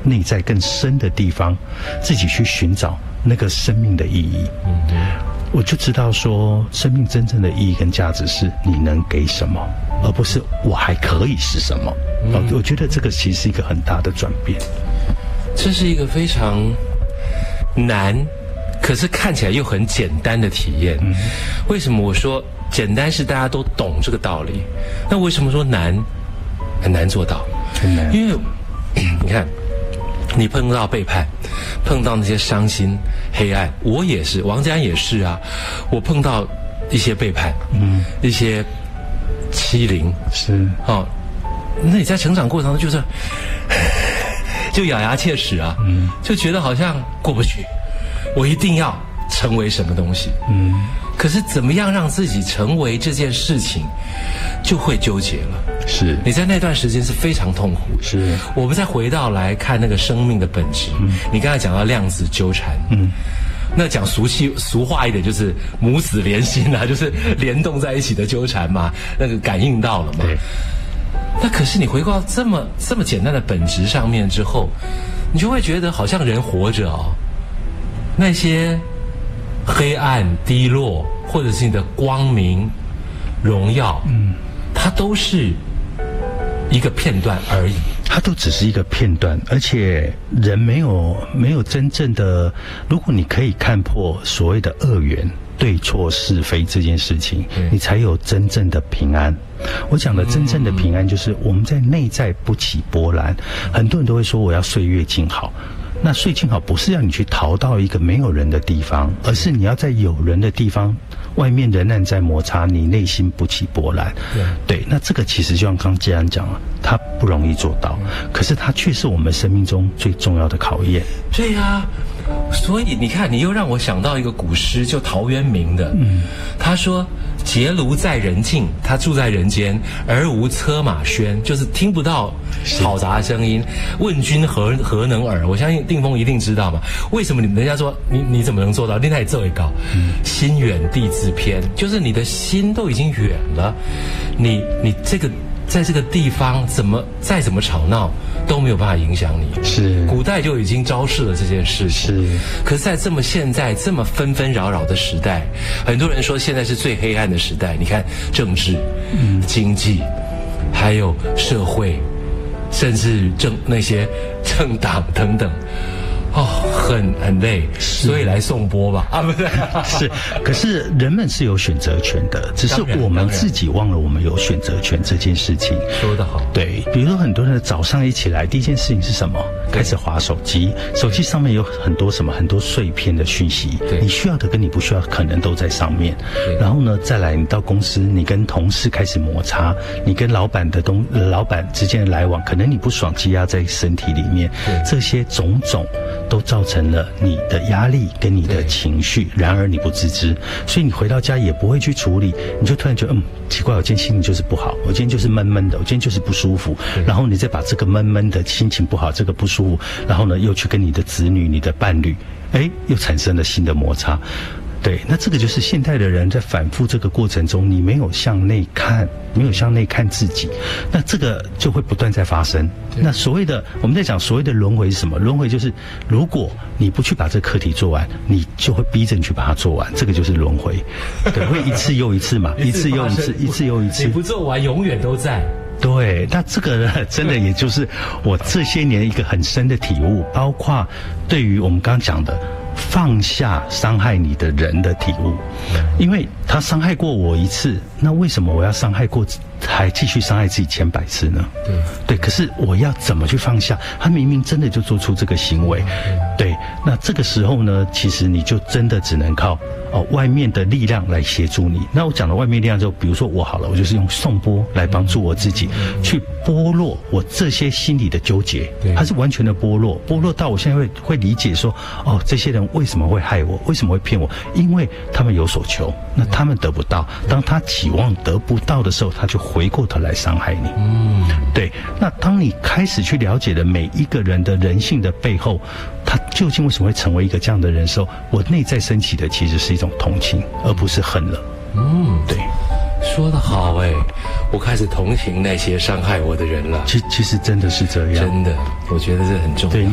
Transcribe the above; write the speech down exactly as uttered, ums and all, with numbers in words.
内在更深的地方，自己去寻找那个生命的意义。嗯，我就知道说，生命真正的意义跟价值是你能给什么，而不是我还可以是什么。嗯，我觉得这个其实是一个很大的转变。 这是一个非常难，可是看起来又很简单的体验。嗯，为什么我说简单是大家都懂这个道理？那为什么说难？很难做到， 很难。 因为你看，你碰到背叛，碰到那些伤心、黑暗，我也是，王家也是啊。我碰到一些背叛，嗯，一些欺凌， 是哦。那你在成长过程中就是就咬牙切齿啊，嗯，就觉得好像过不去，我一定要成为什么东西，嗯。可是怎么样让自己成为这件事情，就会纠结了。 是你在那段时间是非常痛苦的。 是我们再回到来看那个生命的本质。嗯，你刚才讲到量子纠缠，嗯，那讲俗气俗话一点就是母子连心啊，就是联动在一起的纠缠嘛，那个感应到了嘛。对。那可是你回到这么这么简单的本质上面之后，你就会觉得好像人活着哦，那些黑暗、低落，或者是你的光明、荣耀，嗯，它都是一个片段而已。 它都只是一个片段，而且人没有没有真正的，如果你可以看破所谓的二元对错是非这件事情，你才有真正的平安。我讲的真正的平安，就是我们在内在不起波澜。很多人都会说我要岁月静好。那睡静好不是让你去逃到一个没有人的地方，而是你要在有人的地方，外面仍然在摩擦，你内心不起波澜。对，对，那这个其实就像刚刚既然讲了，它不容易做到，可是它却是我们生命中最重要的考验。 对啊，所以你看，你又让我想到一个古诗，就陶渊明的，嗯，他说结庐在人境，他住在人间，而无车马喧，就是听不到嘈杂声音。问君何何能尔？我相信定峰一定知道嘛。为什么你人家说你你怎么能做到？另外这一高，嗯，心远地自偏，就是你的心都已经远了，你你这个在这个地方怎么再怎么吵闹都没有办法影响你。 是古代就已经昭示了这件事情。是，可是在这么现在这么纷纷扰扰的时代，很多人说现在是最黑暗的时代。你看政治、嗯、经济，还有社会，甚至政那些政党等等。哦，很很累，所以来颂钵吧啊，不是是，可是人们是有选择权的，只是我们自己忘了我们有选择权这件事情。 说得好， 对，比如说很多人早上一起来，第一件事情是什么？开始滑手机，手机上面有很多什么很多碎片的讯息，你需要的跟你不需要可能都在上面。然后呢，再来你到公司，你跟同事开始摩擦，你跟老板的东老板之间的来往，可能你不爽积压在身体里面，这些种种都造成了你的压力跟你的情绪，然而你不自知，所以你回到家也不会去处理，你就突然觉得嗯奇怪，我今天心情就是不好，我今天就是闷闷的，我今天就是不舒服，然后你再把这个闷闷的心情不好，这个不舒服，然后呢又去跟你的子女、你的伴侣，哎，又产生了新的摩擦。对，那这个就是现代的人在反复这个过程中，你没有向内看，没有向内看自己，那这个就会不断在发生。那所谓的我们在讲所谓的轮回是什么？轮回就是如果你不去把这个课题做完，你就会逼着你去把它做完，这个就是轮回。对，会一次又一次嘛，一次又一次，一次又一次， 你不做完永远都在。 对，那这个呢，真的也就是我这些年一个很深的体悟，包括对于我们刚刚讲的放下伤害你的人的体悟，因为他伤害过我一次，那为什么我要伤害过还继续伤害自己千百次呢？对对，可是我要怎么去放下？他明明真的就做出这个行为，对，那这个时候呢，其实你就真的只能靠哦外面的力量来协助你。那我讲的外面力量就比如说我好了，我就是用颂钵来帮助我自己去剥落我这些心理的纠结，它是完全的剥落，剥落到我现在会会理解说，哦，这些人为什么会害我，为什么会骗我？因为他们有所求，那他们得不到，当他期望得不到的时候，他就回过头来伤害你。嗯，对。那当你开始去了解了每一个人的人性的背后，他究竟为什么会成为一个这样的人的时候，我内在升起的其实是一种同情，而不是恨了。嗯，对。 说得好哎，我开始同情那些伤害我的人了。 其其实真的是这样， 真的，我觉得这很重要。